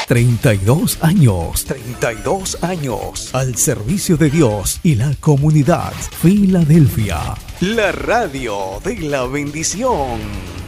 32 años. 32 años. Al servicio de Dios y la comunidad. Filadelfia. La radio de la bendición.